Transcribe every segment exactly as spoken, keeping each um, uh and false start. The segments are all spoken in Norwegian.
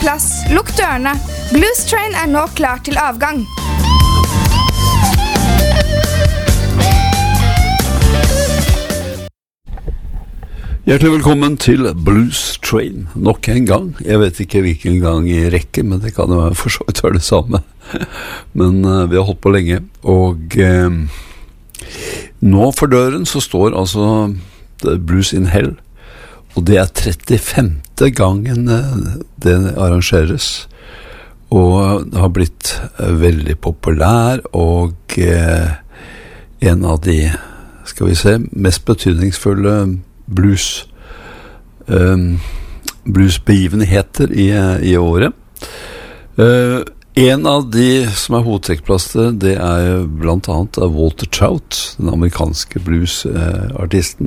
plass, lukk dørene. Blues Train er nå klar til avgang. Hjertelig velkommen til Blues Train, nok en gang. Jeg vet ikke hvilken gang i rekke, men det kan jo være for så vidt være det samme. Men uh, vi har holdt på lenge, og uh, nå for døren så står altså Blues in Hell, og det er trettifemte gangen uh, det arrangeres, og det har blitt uh, veldig populær, og uh, en av de, skal vi se, mest betydningsfulle blues um, bluesbegivenheter i, i året. Uh, en av de som er hovedtrekkplaster, det er blant annet Walter Trout, den amerikanske bluesartisten.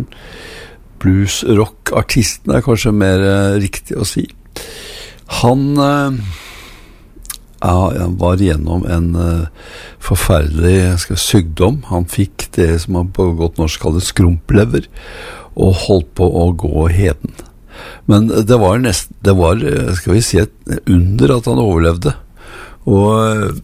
Blues-rock-artisten er kanskje mer uh, riktig å si. Han uh, ja, han var gjennom en uh, forferdelig skal, sykdom. Han fikk det som man på godt norsk kaller skrumplever, og holdt på å gå heden. Men det var nesten, det var, skal vi si, et under at han overlevde. Og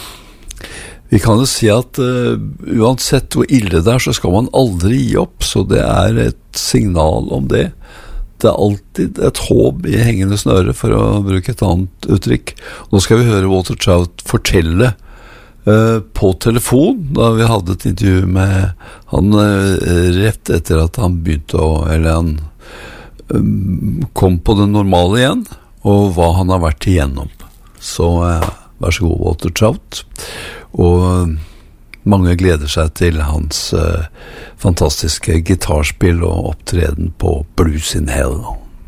vi kan jo si at uh, uansett hvor ille det er, så skal man aldri gi opp, så det er et signal om det. Det er alltid et håp i hengende snøre, for å bruke et annet uttrykk. Nå skal vi høre Walter Trout fortelle Uh, på telefon, da vi hadde et intervju med han uh, rett etter at han begynte å, eller han um, kom på det normale igjen, og hva han har vært igjennom. Så uh, vær så god, Walter Trout. Og uh, mange gleder seg til hans uh, fantastiske gitarspill og opptreden på Blues in Hell.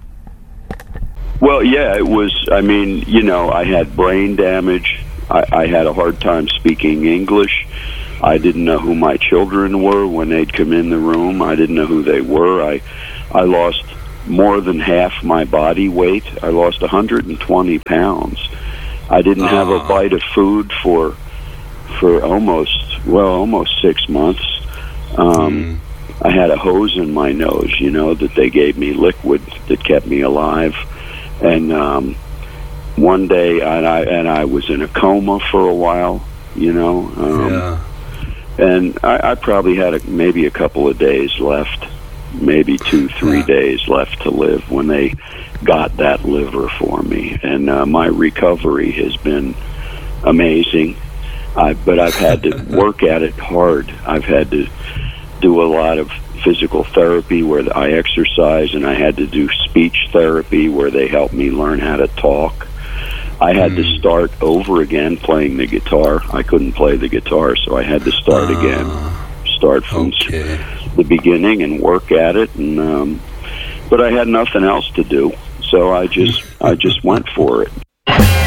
Well, yeah, it was, I mean, you know, I had brain damage. I, I had a hard time speaking English. I didn't know who my children were when they'd come in the room. I didn't know who they were. I, I lost more than half my body weight. I lost one hundred twenty pounds. I didn't uh. have a bite of food for, for almost, well, almost six months. Um, mm. I had a hose in my nose, you know, that they gave me liquid that kept me alive. And, um, one day, and I and I was in a coma for a while, you know. Um, yeah. And I, I probably had a, maybe a couple of days left, maybe two, three yeah. days left to live when they got that liver for me. And uh, my recovery has been amazing. I, but I've had to work at it hard. I've had to do a lot of physical therapy where I exercise, and I had to do speech therapy where they helped me learn how to talk. I had mm. to start over again playing the guitar. I couldn't play the guitar, so I had to start uh, again, start from okay. the beginning and work at it. And um, but I had nothing else to do, so I just I just went for it.